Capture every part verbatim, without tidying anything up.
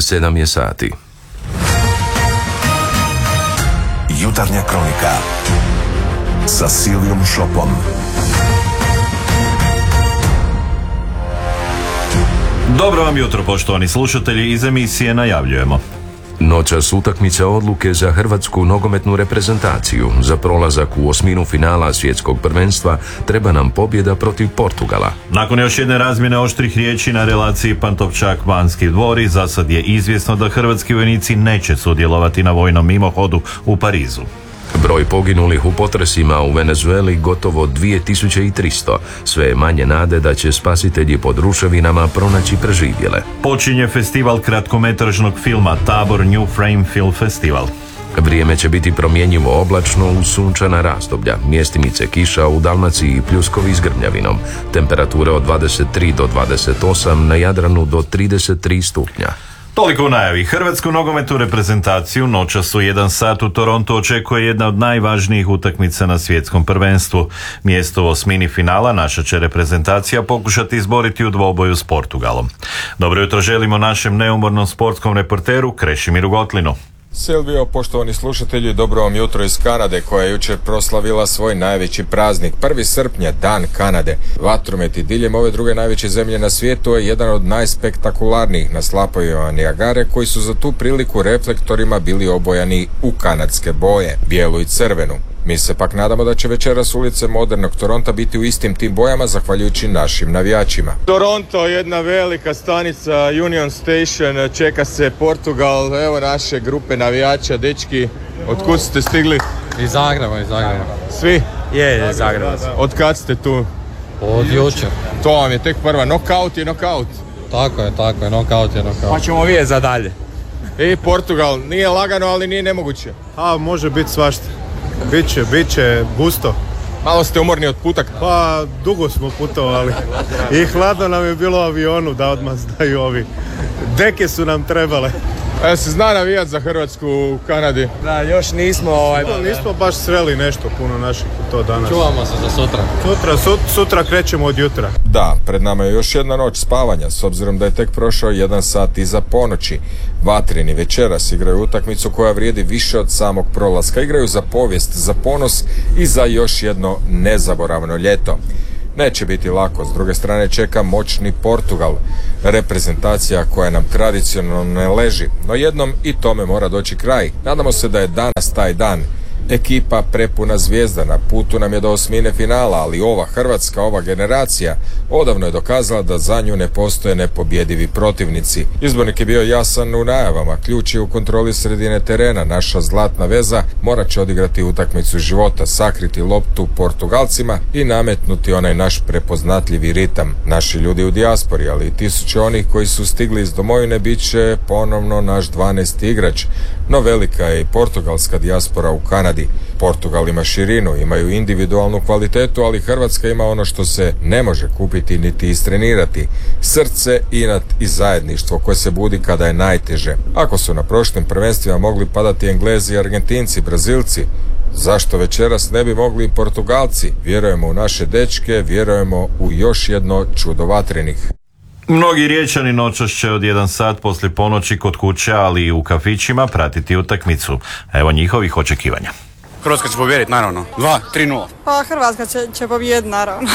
Sedam je sati. Jutarnja kronika sa Silvijom Šopom. Dobro vam jutro, poštovani slušatelji, iz emisije najavljujemo. Noćas utakmica odluke za hrvatsku nogometnu reprezentaciju. Za prolazak u osminu finala svjetskog prvenstva treba nam pobjeda protiv Portugala. Nakon još jedne razmjene oštrih riječi na relaciji Pantovčak-Banski dvori, za sad je izvjesno da hrvatski vojnici neće sudjelovati na vojnom mimohodu u Parizu. Broj poginulih u potresima u Venezueli gotovo dvije tisuće tristo. Sve je manje nade da će spasitelji pod ruševinama pronaći preživjele. Počinje festival kratkometražnog filma Tabor New Frame Film Festival. Vrijeme će biti promjenjivo oblačno uz sunčana razdoblja, mjestimice kiša u Dalmaciji i pljuskovi s grmljavinom. Temperature od dvadeset tri do dvadeset osam, na Jadranu do trideset tri stupnja. Toliko u najavi. Hrvatsku nogometnu reprezentaciju noćas u jedan sat u Torontu očekuje jedna od najvažnijih utakmica na svjetskom prvenstvu. Mjesto u osmini finala naša će reprezentacija pokušati izboriti u dvoboju s Portugalom. Dobro jutro želimo našem neumornom sportskom reporteru Krešimiru Gotlinu. Silvio, poštovani slušatelji, dobro vam jutro iz Kanade, koja je jučer proslavila svoj najveći praznik. Prvi srpnja, dan Kanade. Vatrometi diljem ove druge najveće zemlje na svijetu je jedan od najspektakularnijih na slapovima Nijagare, koji su za tu priliku reflektorima bili obojani u kanadske boje, bijelu i crvenu. Mi se pak nadamo da će večeras ulice modernog Toronta biti u istim tim bojama zahvaljujući našim navijačima. Toronto, jedna velika stanica, Union Station, čeka se Portugal, evo naše grupe navijača, dečki, otkud ste stigli? Iz Zagreba, iz Zagreba. Svi? Je, je, Zagreba. Od kad ste tu? Od jučer. To vam je tek prva, knockout je knockout. Tako je, tako je, knockout je knockout. Pa ćemo vidjeti za dalje. I Portugal, nije lagano, ali nije nemoguće. A, može biti svašta. Biće, biće gusto. Malo ste umorni od putaka. Pa, dugo smo putovali. I hladno nam je bilo u avionu, da odmah zdaju ovi. Deke su nam trebale. A se zna navijat za Hrvatsku u Kanadi? Da, još nismo... Ovaj... No, nismo baš sreli nešto puno naših u to danas. Čuvamo se za sutra. Sutra, sut, sutra krećemo od jutra. Da, pred nama je još jedna noć spavanja, s obzirom da je tek prošao jedan sat iza ponoći. Vatreni večeras igraju utakmicu koja vrijedi više od samog prolaska. Igraju za povijest, za ponos i za još jedno nezaboravno ljeto. Neće biti lako, s druge strane čeka moćni Portugal, reprezentacija koja nam tradicionalno ne leži, no jednom i tome mora doći kraj. Nadamo se da je danas taj dan. Ekipa prepuna zvijezda, na putu nam je do osmine finala, ali ova Hrvatska, ova generacija odavno je dokazala da za nju ne postoje nepobjedivi protivnici. Izbornik je bio jasan u najavama, ključ je u kontroli sredine terena. Naša zlatna veza morat će odigrati utakmicu života, sakriti loptu Portugalcima i nametnuti onaj naš prepoznatljivi ritam. Naši ljudi u dijaspori, ali i tisuće onih koji su stigli iz domovine, bit će ponovno naš dvanaesti igrač. No velika je i portugalska dijaspora u Kanadi. Portugal ima širinu, imaju individualnu kvalitetu, ali Hrvatska ima ono što se ne može kupiti niti istrenirati. Srce, inat i zajedništvo koje se budi kada je najteže. Ako su na prošlim prvenstvima mogli padati Englezi, Argentinci, Brazilci, zašto večeras ne bi mogli i Portugalci? Vjerujemo u naše dečke, vjerujemo u još jedno čudo vatrenih. Mnogi Riječani noćas će od jedan sat poslije ponoći kod kuće, ali i u kafićima pratiti utakmicu. Evo njihovih očekivanja. Hrvatska će pobijediti, naravno. dva tri nula. Pa Hrvatska će, će pobijediti, naravno.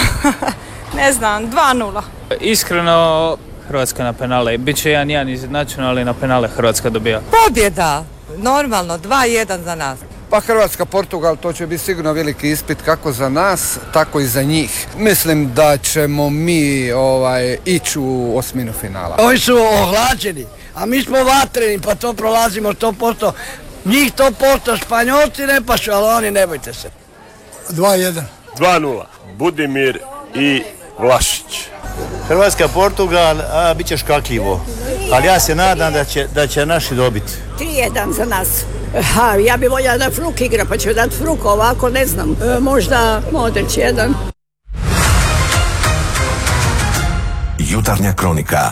Ne znam, dva nula. Iskreno, Hrvatska na penale. Biće jedan jedan izjednačen, ali na penale Hrvatska dobija. Pobjeda! Normalno, dva jedan za nas. Pa Hrvatska, Portugal, to će biti sigurno veliki ispit kako za nas, tako i za njih. Mislim da ćemo mi ovaj, ići u osminu finala. Ovi su ohlađeni, a mi smo vatreni, pa to prolazimo sto posto. Njih sto posto, Španjolci ne pašu, ali oni ne bojte se. dva jedan. dva nula. Budimir i Vlašić. Hrvatska, Portugal, a bit će škakljivo. Ali ja se nadam da će, da će naši dobiti. tri jedan za nas. Ha, ja bi voljela da Fruk igra, pa ću dati Fruk, ovako ne znam. E, možda Modrić jedan. Jutarnja kronika.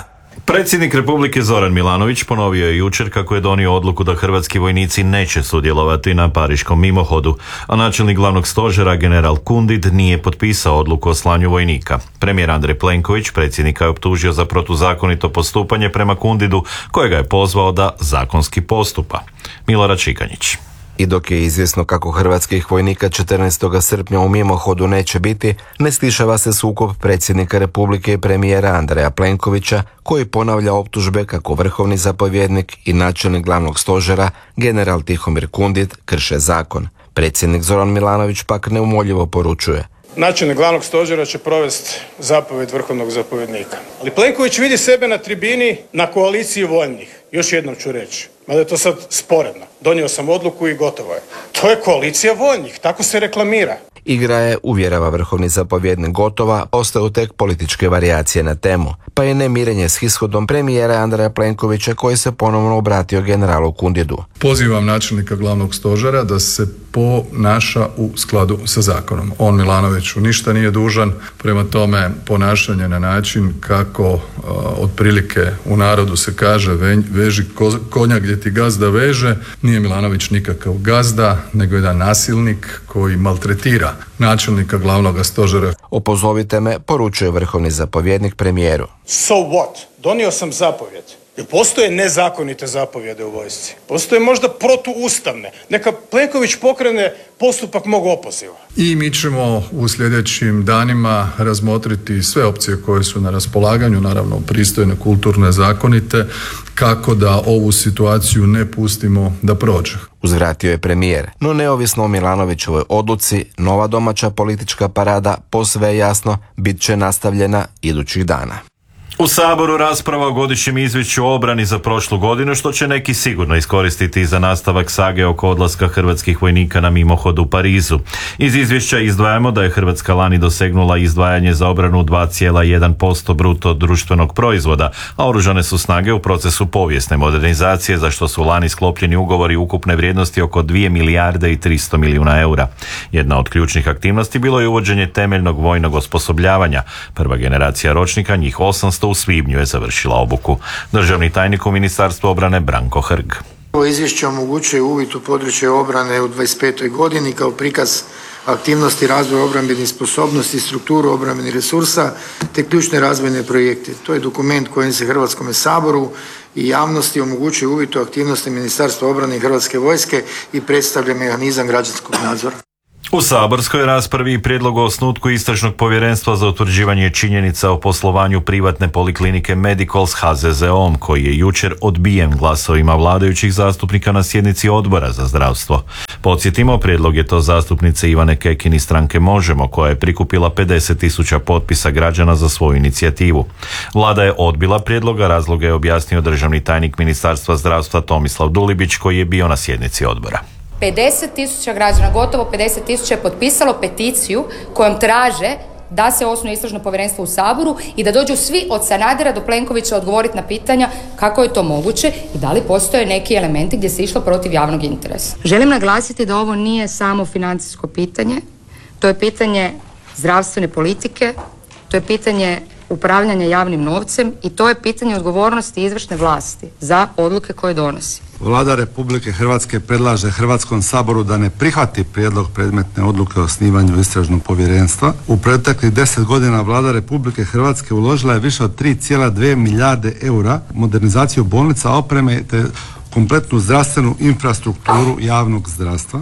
Predsjednik Republike Zoran Milanović ponovio je jučer kako je donio odluku da hrvatski vojnici neće sudjelovati na pariškom mimohodu, a načelnik glavnog stožera general Kundit nije potpisao odluku o slanju vojnika. Premijer Andrej Plenković predsjednika je optužio za protuzakonito postupanje prema Kundidu, kojega je pozvao da zakonski postupa. Milorad Šikanjić. I dok je izvjesno kako hrvatskih vojnika četrnaestog srpnja u mimohodu neće biti, ne stišava se sukob predsjednika Republike i premijera Andreja Plenkovića, koji ponavlja optužbe kako vrhovni zapovjednik i načelnik glavnog stožera, general Tihomir Kundit, krše zakon. Predsjednik Zoran Milanović pak neumoljivo poručuje: načelnik glavnog stožera će provesti zapovjed vrhovnog zapovjednika. Ali Plenković vidi sebe na tribini na koaliciji voljnih. Još jednom ću reći, mada je to sad sporedno. Donio sam odluku i gotovo je. To je koalicija voljnih, tako se reklamira. Igra je, uvjerava vrhovni zapovjednik, gotova, ostaju tek političke varijacije na temu, pa je nemirenje s ishodom premijera Andreja Plenkovića, koji se ponovno obratio generalu Kundidu. Pozivam načelnika glavnog stožera da se ponaša u skladu sa zakonom. On Milanoviću ništa nije dužan, prema tome ponašanje na način kako uh, otprilike u narodu se kaže ve, veži ko, konja gdje ti gazda veže, nije Milanović nikakav gazda, nego jedan nasilnik koji maltretira načelnika glavnog stožera. Opozovite me, poručuje vrhovni zapovjednik premijeru. So what? Donio sam zapovjed. Jer postoje nezakonite zapovjede u vojsci. Postoje možda protuustavne. Neka Plenković pokrene postupak mog opoziva. I mi ćemo u sljedećim danima razmotriti sve opcije koje su na raspolaganju, naravno pristojne, kulturne, zakonite, kako da ovu situaciju ne pustimo da prođe. Uzvratio je premijer, no neovisno o Milanovićevoj odluci, nova domaća politička parada posve je jasno bit će nastavljena idućih dana. U Saboru rasprava o godišnjem izvješću o obrani za prošlu godinu, što će neki sigurno iskoristiti za nastavak sage oko odlaska hrvatskih vojnika na mimohod u Parizu. Iz izvješća izdvajamo da je Hrvatska lani dosegnula izdvajanje za obranu dva zarez jedan posto bruto društvenog proizvoda, a oružane su snage u procesu povijesne modernizacije, za što su lani sklopljeni ugovori ukupne vrijednosti oko dvije milijarde i tristo milijuna eura. Jedna od ključnih aktivnosti bilo je uvođenje temeljnog vojnog osposobljavanja. Prva generacija ročnika, njih osamsto, u svibnju je završila obuku. Državni tajnik u Ministarstvu obrane Branko Hrg. Ovo izvješće omogućuje uvid u područje obrane u dvadeset petoj godini kao prikaz aktivnosti razvoja obrambenih sposobnosti, strukturu obrambenih resursa te ključne razvojne projekte. To je dokument kojim se Hrvatskom saboru i javnosti omogućuje uvid u aktivnosti Ministarstva obrane i Hrvatske vojske i predstavlja mehanizam građanskog nadzora. U saborskoj raspravi i prijedlogu o osnutku istražnog povjerenstva za utvrđivanje činjenica o poslovanju privatne poliklinike Medicol s ha ze ze om, koji je jučer odbijen glasovima vladajućih zastupnika na sjednici Odbora za zdravstvo. Podsjetimo, prijedlog je to zastupnice Ivane Kekin iz stranke Možemo, koja je prikupila pedeset tisuća potpisa građana za svoju inicijativu. Vlada je odbila prijedlog, a razloge je objasnio državni tajnik Ministarstva zdravstva Tomislav Dulibić, koji je bio na sjednici odbora. pedeset tisuća građana, gotovo pedeset tisuća je potpisalo peticiju kojom traže da se osnuje istražno povjerenstvo u Saboru i da dođu svi od Sanadera do Plenkovića odgovoriti na pitanja kako je to moguće i da li postoje neki elementi gdje se išlo protiv javnog interesa. Želim naglasiti da ovo nije samo financijsko pitanje, to je pitanje zdravstvene politike, to je pitanje upravljanja javnim novcem i to je pitanje odgovornosti izvršne vlasti za odluke koje donosi. Vlada Republike Hrvatske predlaže Hrvatskom saboru da ne prihvati prijedlog predmetne odluke o osnivanju istražnog povjerenstva. U proteklih deset godina Vlada Republike Hrvatske uložila je više od tri zarez dvije milijarde eura u modernizaciju bolnica, opreme te kompletnu zdravstvenu infrastrukturu javnog zdravstva.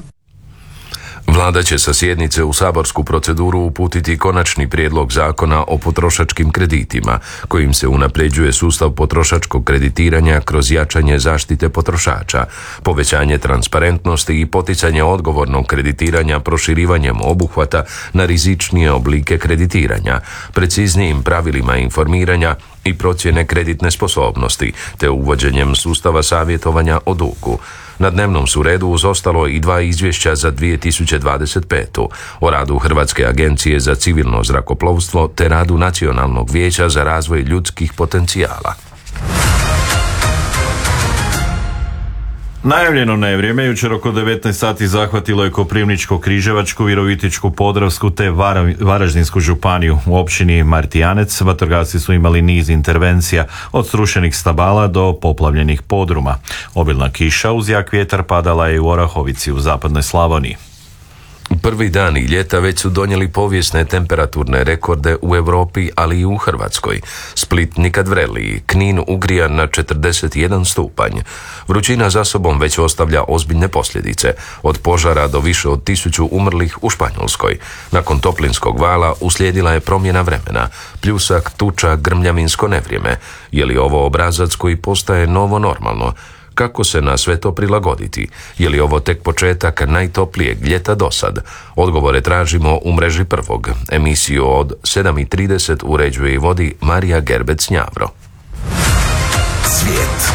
Vlada će sa sjednice u saborsku proceduru uputiti konačni prijedlog zakona o potrošačkim kreditima, kojim se unapređuje sustav potrošačkog kreditiranja kroz jačanje zaštite potrošača, povećanje transparentnosti i poticanje odgovornog kreditiranja proširivanjem obuhvata na rizičnije oblike kreditiranja, preciznijim pravilima informiranja i procjene kreditne sposobnosti, te uvođenjem sustava savjetovanja o dugu. Na dnevnom su redu uz ostalo i dva izvješća za dvije tisuće dvadeset petu. o radu Hrvatske agencije za civilno zrakoplovstvo te radu Nacionalnog vijeća za razvoj ljudskih potencijala. Najavljeno nevrijeme jučer oko devetnaest sati zahvatilo je Koprivničko-križevačku, Virovitičku, Podravsku te Vara- Varaždinsku županiju. U općini Martijanec vatrogasci su imali niz intervencija od srušenih stabala do poplavljenih podruma. Obilna kiša uz jak vjetar padala je u Orahovici u zapadnoj Slavoniji. Prvi dani ljeta već su donijeli povijesne temperaturne rekorde u Europi, ali i u Hrvatskoj. Split nikad vreliji, Knin ugrijan na četrdeset jedan stupanj. Vrućina za sobom već ostavlja ozbiljne posljedice, od požara do više od tisuću umrlih u Španjolskoj. Nakon toplinskog vala uslijedila je promjena vremena, pljusak, tuča, grmljavinsko nevrijeme. Je li ovo obrazac koji postaje novo normalno? Kako se na sve to prilagoditi? Je li ovo tek početak najtoplijeg ljeta dosad? Odgovore tražimo u mreži Prvog. Emisiju od sedam i trideset uređuje i vodi Marija Gerbec-Njavro. Svijet.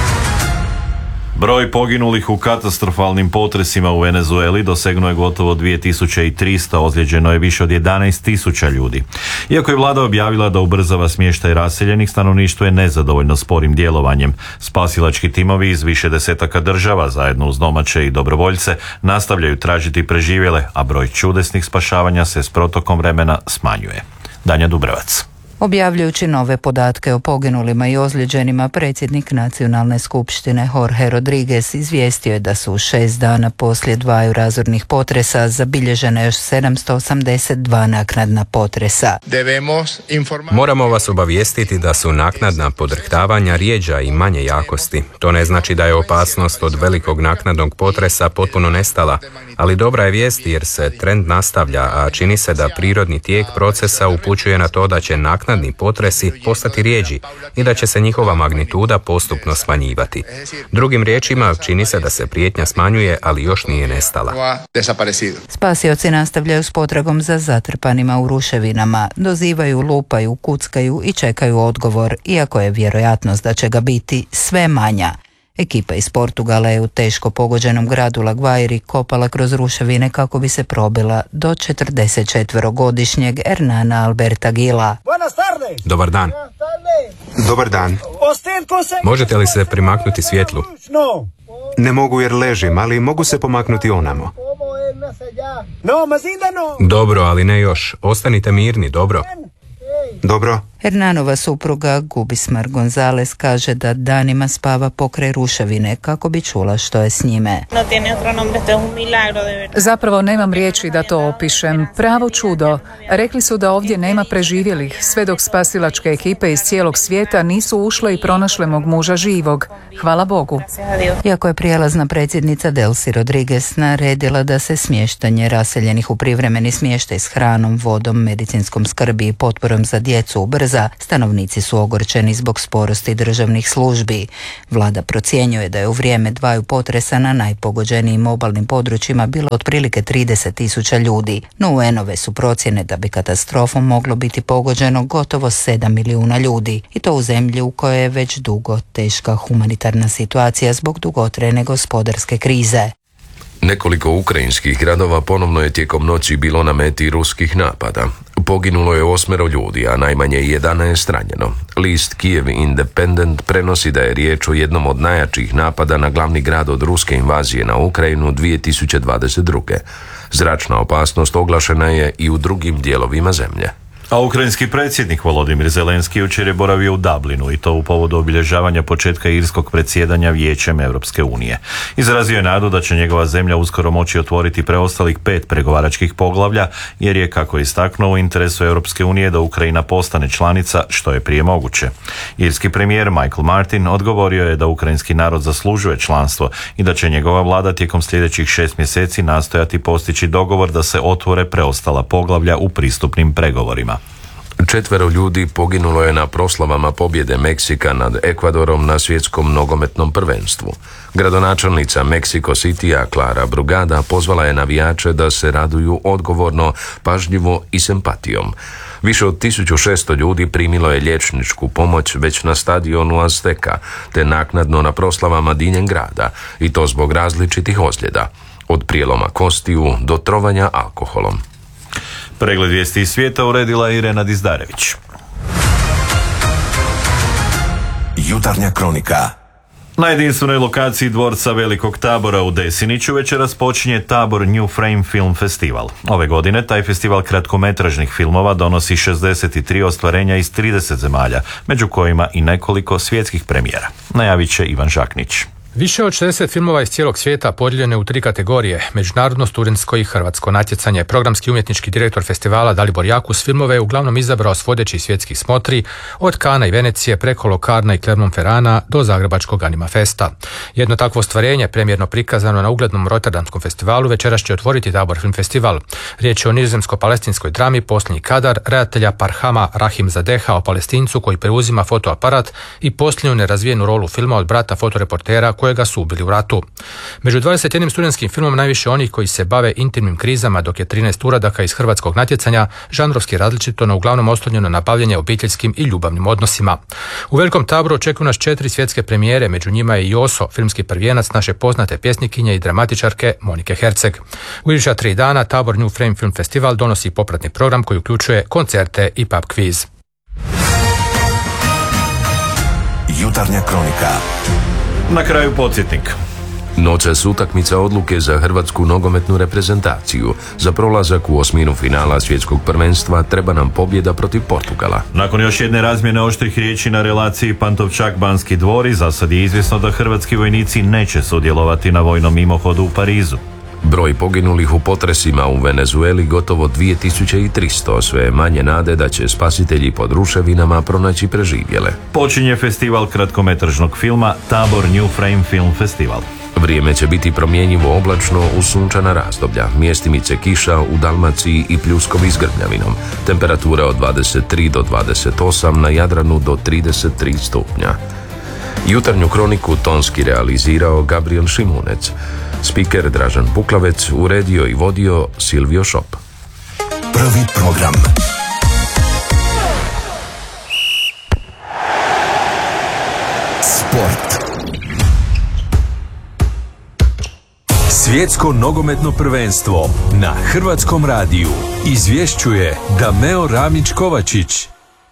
Broj poginulih u katastrofalnim potresima u Venezueli dosegnuo je gotovo dvije tisuće tristo, ozlijeđeno je više od jedanaest tisuća ljudi. Iako je vlada objavila da ubrzava smještaj raseljenih, stanovništvo je nezadovoljno sporim djelovanjem. Spasilački timovi iz više desetaka država, zajedno uz domaće i dobrovoljce, nastavljaju tražiti preživjele, a broj čudesnih spašavanja se s protokom vremena smanjuje. Danja Dubrevac. Objavljujući nove podatke o poginulima i ozlijeđenima, predsjednik Nacionalne skupštine Jorge Rodriguez izvijestio je da su šest dana poslije dvaju razornih potresa zabilježene još sedamsto osamdeset dva naknadna potresa. Moramo vas obavijestiti da su naknadna podrhtavanja rjeđa i manje jakosti. To ne znači da je opasnost od velikog naknadnog potresa potpuno nestala, ali dobra je vijest jer se trend nastavlja, a čini se da prirodni tijek procesa upućuje na to da će naknadni potresi postati rjeđi i da će se njihova magnituda postupno smanjivati. Drugim riječima, čini se da se prijetnja smanjuje, ali još nije nestala. Spasioci nastavljaju s potragom za zatrpanima u ruševinama, dozivaju, lupaju, kuckaju i čekaju odgovor, iako je vjerojatnost da će ga biti sve manja. Ekipa iz Portugala je u teško pogođenom gradu La Guairi kopala kroz ruševine kako bi se probila do četrdesetčetverogodišnjeg Hernana Alberta Gila. Dobar dan. Dobar dan. Možete li se primaknuti svjetlu? Ne mogu jer ležim, ali mogu se pomaknuti onamo. Dobro, ali ne još. Ostanite mirni, dobro. Dobro. Hernanova supruga Gubismar Gonzales kaže da danima spava pokraj ruševine kako bi čula što je s njime. Zapravo nemam riječi da to opišem. Pravo čudo. Rekli su da ovdje nema preživjelih, sve dok spasilačke ekipe iz cijelog svijeta nisu ušle i pronašle mog muža živog. Hvala Bogu. Iako je prijelazna predsjednica Delcy Rodriguez naredila da se smještanje raseljenih u privremeni smještaj s hranom, vodom, medicinskom skrbi i potporom za djecu ubrza, stanovnici su ogorčeni zbog sporosti državnih službi. Vlada procjenjuje da je u vrijeme dvaju potresa na najpogođenijim obalnim područjima bilo otprilike trideset tisuća ljudi, no U N-ove su procjene da bi katastrofom moglo biti pogođeno gotovo sedam milijuna ljudi, i to u zemlji u kojoj je već dugo teška humanitarna situacija zbog dugotrajne gospodarske krize. Nekoliko ukrajinskih gradova ponovno je tijekom noći bilo na meti ruskih napada. Poginulo je osmero ljudi, a najmanje jedanaest ranjeno. List Kiev Independent prenosi da je riječ o jednom od najjačih napada na glavni grad od ruske invazije na Ukrajinu dvije tisuće dvadeset druge. Zračna opasnost oglašena je i u drugim dijelovima zemlje. A ukrajinski predsjednik Volodimir Zelenski jučer je boravio u Dublinu, i to u povodu obilježavanja početka irskog predsjedanja Vijećem Europske unije. Izrazio je nadu da će njegova zemlja uskoro moći otvoriti preostalih pet pregovaračkih poglavlja, jer je, kako je istaknuo, u interesu Europske unije da Ukrajina postane članica što je prije moguće. Irski premijer Michael Martin odgovorio je da ukrajinski narod zaslužuje članstvo i da će njegova vlada tijekom sljedećih šest mjeseci nastojati postići dogovor da se otvore preostala poglavlja u pristupnim pregovorima. Četvero ljudi poginulo je na proslavama pobjede Meksika nad Ekvadorom na svjetskom nogometnom prvenstvu. Gradonačelnica Mexico Citya Clara Brugada pozvala je navijače da se raduju odgovorno, pažljivo i s empatijom. Više od tisuću šesto ljudi primilo je liječničku pomoć već na stadionu Azteka, te naknadno na proslavama diljem grada, i to zbog različitih ozljeda, od prijeloma kostiju do trovanja alkoholom. Pregled vijesti iz svijeta uredila Irena Dizdarević. Jutarnja kronika. Na jedinstvenoj lokaciji dvorca Velikog Tabora u Desiniću večeras počinje Tabor New Frame Film Festival. Ove godine taj festival kratkometražnih filmova donosi šezdeset tri ostvarenja iz trideset zemalja, među kojima i nekoliko svjetskih premijera. Najavit će Ivan Žaknić. Više od šezdeset filmova iz cijelog svijeta podijeljene u tri kategorije, međunarodno, studentsko i hrvatsko natjecanje. Programski umjetnički direktor festivala Dalibor Jakus filmove je uglavnom izabrao s vodećih svjetskih smotri, od Kana i Venecije preko Locarna i Clermont-Ferrana do zagrebačkog Anima Festa. Jedno takvo ostvarenje, premijerno prikazano na uglednom Rotterdamskom festivalu, večeras će otvoriti Tabor Film Festival. Riječ je o nizozemsko-palestinskoj drami Posljednji kadar redatelja Parhama Rahim Zadeha o Palestincu koji preuzima fotoaparat i posljednju nerazvijenu rolu filma od brata fotoreportera kojega su ubili u ratu. Među dvadeset jedan studentskim filmom najviše onih koji se bave intimnim krizama, dok je trinaest uradaka iz hrvatskog natjecanja žanrovski različito, no uglavnom oslonjeno na bavljenje obiteljskim i ljubavnim odnosima. U Velikom Taboru očekuju nas četiri svjetske premijere, među njima je i Joso, filmski prvijenac naše poznate pjesnikinje i dramatičarke Monike Herceg. U iduća tri dana Tabor New Frame Film Festival donosi popratni program koji uključuje koncerte i pub kviz. Jutarnja kronika. Na kraju podsjetnik. Noćas utakmica odluke za hrvatsku nogometnu reprezentaciju. Za prolazak u osminu finala svjetskog prvenstva treba nam pobjeda protiv Portugala. Nakon još jedne razmjene oštrih riječi na relaciji Pantovčak-Banski dvori, za sad je izvjesno da hrvatski vojnici neće sudjelovati na vojnom mimohodu u Parizu. Broj poginulih u potresima u Venezueli gotovo dvije tisuće tristo, sve je manje nade da će spasitelji pod ruševinama pronaći preživjele. Počinje festival kratkometražnog filma Tabor New Frame Film Festival. Vrijeme će biti promjenjivo oblačno uz sunčana razdoblja, mjestimice kiša u Dalmaciji i pljuskovi s grmljavinom. Temperatura od dvadeset tri do dvadeset osam, na Jadranu do trideset tri stupnja. Jutarnju kroniku tonski realizirao Gabriel Šimunec. Spiker Dražan Puklavec, uredio i vodio Silvio Šop. Prvi program. Sport. Svjetsko nogometno prvenstvo na Hrvatskom radiju izvješćuje Dameo Ramić-Kovačić.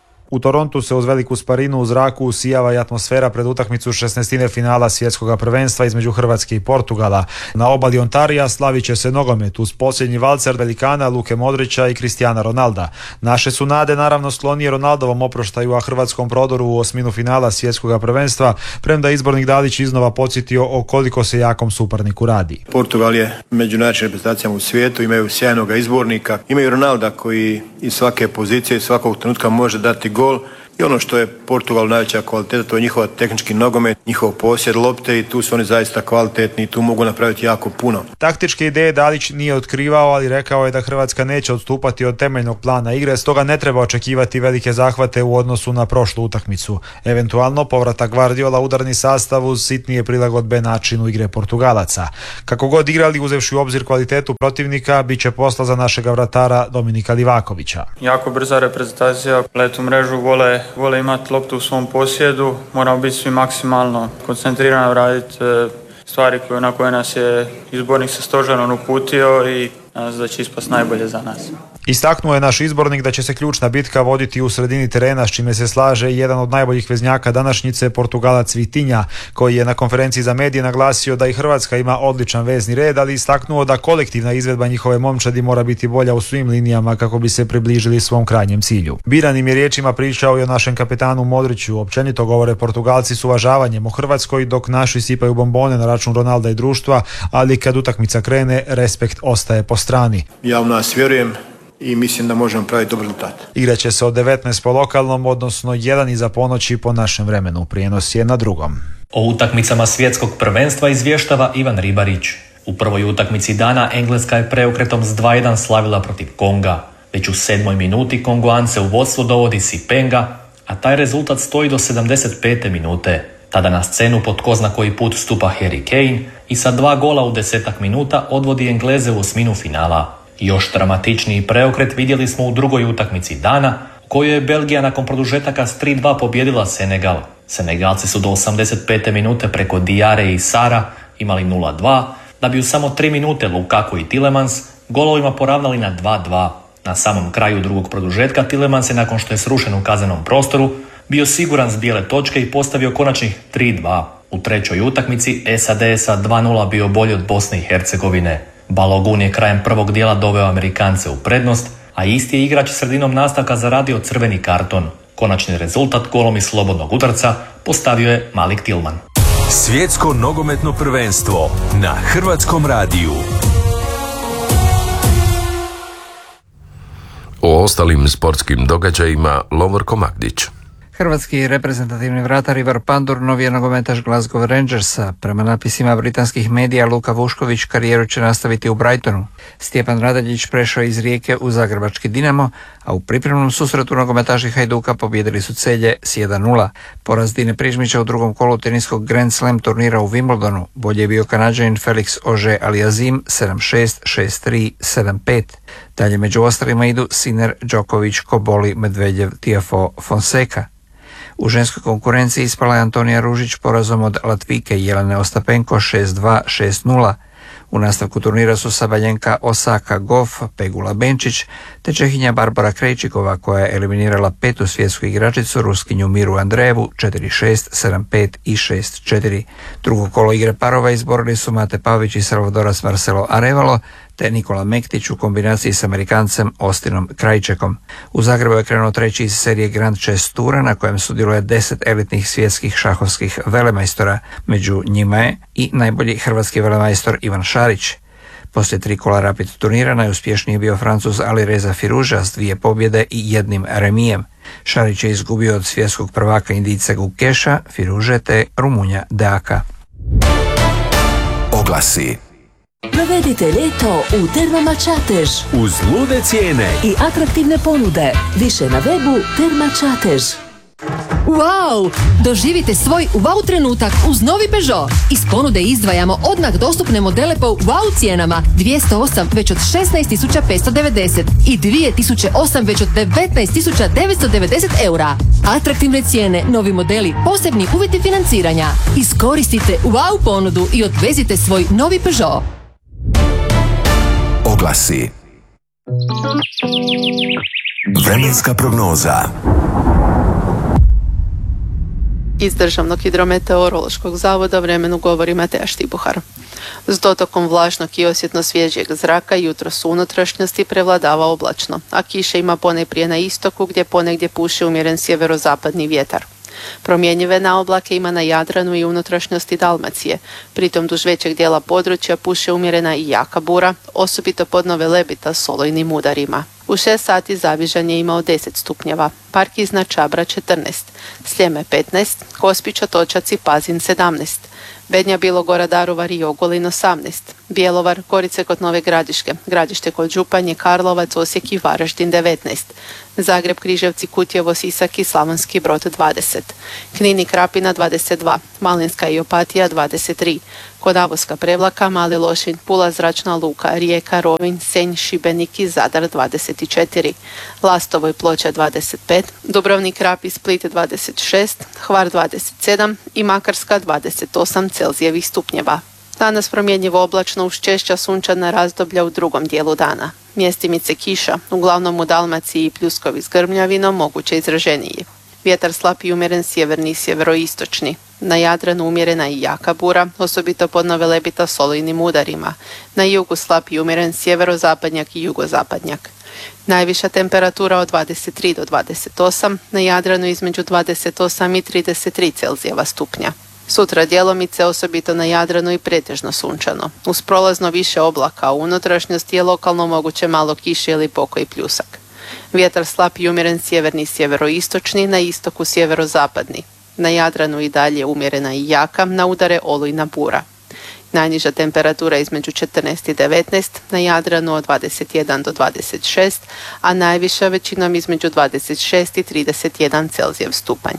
U Torontu se uz veliku sparinu u zraku usijava i atmosfera pred utakmicu šesnaestine finala svjetskog prvenstva između Hrvatske i Portugala. Na obali Ontarija slavit će se nogomet uz posljednji valcer velikana Luke Modrića i Cristiana Ronalda. Naše su nade naravno sklonije Ronaldovom oproštaju, a hrvatskom prodoru u osminu finala svjetskog prvenstva, premda izbornik Dalić iznova podsjetio o koliko se jakom suparniku radi. Portugal je među najjačim reprezentacijama u svijetu, imaju sjajnog izbornika, imaju Ronalda koji iz svake pozicije i svakog trenutka može dati gol. I ono što je Portugal najveća kvaliteta, to je njihova tehnički nogomet, njihov posjed lopte i tu su oni zaista kvalitetni i tu mogu napraviti jako puno. Taktičke ideje Dalić nije otkrivao, ali rekao je da Hrvatska neće odstupati od temeljnog plana igre, stoga ne treba očekivati velike zahvate u odnosu na prošlu utakmicu. Eventualno povratak Guardiola udarni sastav uz sitnije prilagodbe načinu igre Portugalaca. Kako god igrali, uzevši u obzir kvalitetu protivnika, bit će posla za našega vratara Dominika Livakovića. Jako brza reprezentacija, letu mrežu, vole vole imati loptu u svom posjedu, moramo biti svi maksimalno koncentrirani, raditi stvari koje, na koje nas je izbornik sa stožerom uputio i nadam se da će ispast najbolje za nas. Istaknuo je naš izbornik da će se ključna bitka voditi u sredini terena, s čime se slaže jedan od najboljih veznjaka današnjice, Portugalac Vitinja, koji je na konferenciji za medije naglasio da i Hrvatska ima odličan vezni red, ali istaknuo da kolektivna izvedba njihove momčadi mora biti bolja u svim linijama kako bi se približili svom krajnjem cilju. Biranim je riječima pričao i o našem kapetanu Modriću. Općenito govore Portugalci s uvažavanjem o Hrvatskoj, dok naši sipaju bombone na račun Ronalda i društva, ali kad utakmica krene, respekt ostaje po strani. Ja u nas vjerujem i mislim da možemo praviti dobar rezultat. Igraće se od devetnaest po lokalnom, odnosno jedan iza ponoći po našem vremenu. Prijenos je na drugom. O utakmicama svjetskog prvenstva izvještava Ivan Ribarić. U prvoj utakmici dana Engleska je preokretom s dva jedan slavila protiv Konga. Već u sedmoj minuti Kongoance u vodstvo dovodi Sipenga, a taj rezultat stoji do sedamdeset pete minute. Tada na scenu po tko zna koji put stupa Harry Kane i sa dva gola u desetak minuta odvodi Engleze u osminu finala. Još dramatičniji preokret vidjeli smo u drugoj utakmici dana, u kojoj je Belgija nakon produžetaka s tri dva pobjedila Senegal. Senegalci su do osamdeset pete minute preko Diare i Sara imali nula dva, da bi u samo tri minute Lukaku i Tielemans golovima poravnali na dva dva. Na samom kraju drugog produžetka Tielemans je, nakon što je srušen u kaznenom prostoru, bio siguran s bijele točke i postavio konačnih tri dva. U trećoj utakmici S A D je sa dva nula bio bolji od Bosne i Hercegovine. Balogun je krajem prvog dijela doveo Amerikance u prednost, a isti je igrač sredinom nastavka zaradio crveni karton. Konačni rezultat golom iz slobodnog udarca postavio je Malik Tilman. Svjetsko nogometno prvenstvo na Hrvatskom radiju. O ostalim sportskim događajima Lovorko Magdić. Hrvatski reprezentativni vratar Ivar Pandur novi je nogometaš Glasgow Rangersa. Prema napisima britanskih medija, Luka Vušković karijeru će nastaviti u Brightonu. Stjepan Radaljić prešao iz Rijeke u zagrebački Dinamo, a u pripremnom susretu nogometaši Hajduka pobijedili su Celje s jedan nula. Poraz Dine Prižmića u drugom kolu teniskog Grand Slam turnira u Wimbledonu. Bolje je bio Kanađanin Felix Auger-Aliassime sedam šest, šest tri, sedam pet. Dalje među ostalima idu Sinner, Djokovic, Koboli, Medvedev, Tiafoe, Fonseca. U ženskoj konkurenciji ispala je Antonija Ružić porazom od Latvijke Jelene Ostapenko šest dva, šest nula. U nastavku turnira su Sabaljenka Osaka Goff, Pegula Benčić, te Čehinja Barbara Krejčikova koja je eliminirala petu svjetsku igračicu Ruskinju Miru Andrejevu četiri šest, sedam pet i šest četiri. Drugo kolo igre parova izborili su Mate Pavić i Salvadoras Marcelo Arevalo, te Nikola Mektić u kombinaciji s Amerikancem Ostinom Krajčekom. U Zagrebu je krenuo treći iz serije Grand Chess Tura na kojem sudjeluje deset elitnih svjetskih šahovskih velemajstora. Među njima je i najbolji hrvatski velemajstor Ivan Šarić. Poslije tri kola rapid turnira najuspješniji je bio Francuz Ali Reza Firuža s dvije pobjede i jednim remijem. Šarić je izgubio od svjetskog prvaka Indijca Gukeša, Firuže te Rumunja Deaka. Oglasi. Provedite ljeto u Termama Čatež uz lude cijene i atraktivne ponude. Više na webu Terma Čatež. Wow! Doživite svoj wow trenutak uz novi Peugeot. Iz ponude izdvajamo odmah dostupne modele po wow cijenama. dvjesto osam već od šesnaest tisuća petsto devedeset i dvije tisuće osam već od devetnaest tisuća devetsto devedeset eura. Atraktivne cijene, novi modeli, posebni uvjeti financiranja. Iskoristite wow ponudu i odvezite svoj novi Peugeot. Oglasi. Vremenska prognoza. Iz Državnog hidrometeorološkog zavoda vremenu govori Mateja Štibuhar. S dotokom vlažnog i osjetno svježijeg zraka jutros u unutrašnjosti prevladava oblačno, a kiše ima ponajprije na istoku gdje ponegdje puše umjeren sjeverozapadni vjetar. Promjenjive naoblake ima na Jadranu i unutrašnjosti Dalmacije, pritom duž većeg dijela područja puše umjerena i jaka bura, osobito pod Novelebita s olujnim udarima. U šest sati Zavižan je imao deset stupnjeva, Park iznad Čabra četrnaest, Sljeme petnaest, Kospića, Točac i Pazin sedamnaest, Bednja, Bilogora, Daruvar i Ogulin osamnaest, Bjelovar, Gorice kod Nove Gradiške, Gradište kod Županje, Karlovac, Osijek i Varaždin devetnaest, Zagreb, Križevci, Kutjevo, Sisak i Slavonski Brod dvadeset, Knin i Krapina dvadeset dva, Malinska i Opatija dvadeset tri, Kodavoska, Prevlaka, Mali Lošinj, Pula, Zračna luka, Rijeka, Rovinj, Senj, Šibenik i Zadar dvadeset četiri, Lastovo i Ploča dvadeset pet, Dubrovnik, Krapin, Split dvadeset šest, Hvar dvadeset sedam i Makarska dvadeset osam Celzijevih stupnjeva. Danas promjenjivo oblačno uz češća sunčana razdoblja u drugom dijelu dana. Mjestimice kiša, uglavnom u Dalmaciji i pljuskovi s grmljavinom, moguće izraženiji. Vjetar slab i umjeren sjeverni i sjeveroistočni. Na Jadranu umjerena i jaka bura, osobito pod Novelebita s olujnim udarima. Na jugu slab i umjeren sjeverozapadnjak i jugozapadnjak. Najviša temperatura od dvadeset tri do dvadeset osam, na Jadranu između dvadeset osam i trideset tri Celzijeva stupnja. Sutra djelomice, osobito na Jadranu i pretežno sunčano. Uz prolazno više oblaka, u unutrašnjosti je lokalno moguće malo kiše ili pokoj pljusak. Vjetar slab i umjeren sjeverni i sjeveroistočni, na istoku sjeverozapadni. Na Jadranu i dalje umjerena i jaka, na udare olujna bura. Najniža temperatura između četrnaest i devetnaest, na Jadranu od dvadeset jedan do dvadeset šest, a najviša većinom između dvadeset šest i trideset jedan Celzijev stupanj.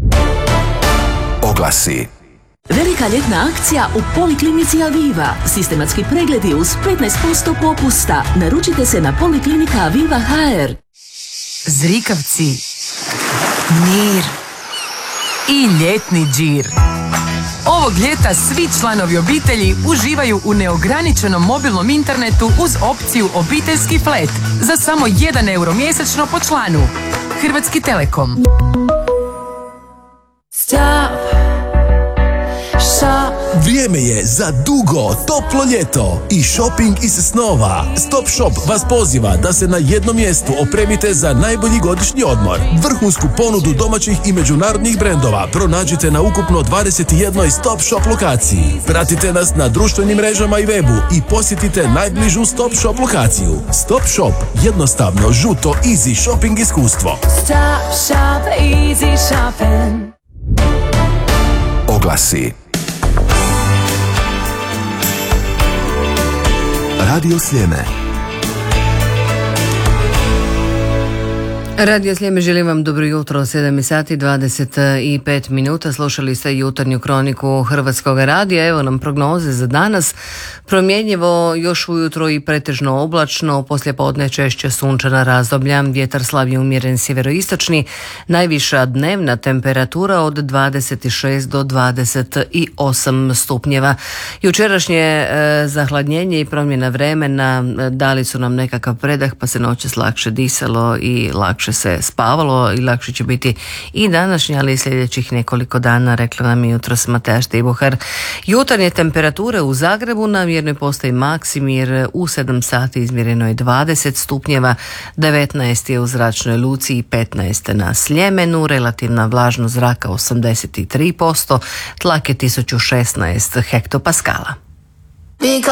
Oglasi. Velika ljetna akcija u Poliklinici Aviva. Sistematski pregledi uz petnaest posto popusta. Naručite se na Poliklinika Aviva ha er. Zrikavci, mir i ljetni džir. Ovog ljeta svi članovi obitelji uživaju u neograničenom mobilnom internetu uz opciju obiteljski flat za samo jedan euro mjesečno po članu. Hrvatski Telekom. Stop. Vrijeme je za dugo, toplo ljeto i shopping iz snova. Stop Shop vas poziva da se na jednom mjestu opremite za najbolji godišnji odmor. Vrhunsku ponudu domaćih i međunarodnih brendova pronađite na ukupno dvadeset jedan Stop Shop lokaciji. Pratite nas na društvenim mrežama i webu i posjetite najbližu Stop Shop lokaciju. Stop Shop, jednostavno, žuto, easy shopping iskustvo. Stop shop, easy shopping. Oglasi. Radio Sljeme. Radio Sljeme, želim vam dobro jutro, sedam sati dvadeset pet minuta. Slušali ste jutarnju kroniku Hrvatskog radija. Evo nam prognoze za danas. Promjenjivo još ujutro i pretežno oblačno, poslijepodne češće sunčana razdoblja, vjetar slab i umjeren sjeveroistočni, najviša dnevna temperatura od dvadeset šest do dvadeset osam stupnjeva. Jučerašnje e, zahladnjenje i promjena vremena dali su nam nekakav predah, pa se noćas lakše disalo i lakše se spavalo i lakše će biti i današnje, ali i sljedećih nekoliko dana, rekla nam je jutros Mateja Štibuhar. Jutarnje temperature u Zagrebu na mjernoj postaji Maksimir u sedam sati izmjereno je dvadeset stupnjeva, devetnaest je u Zračnoj luci i petnaest na Sljemenu, relativna vlažnost zraka osamdeset tri posto, tlak je tisuću šesnaest hektopaskala.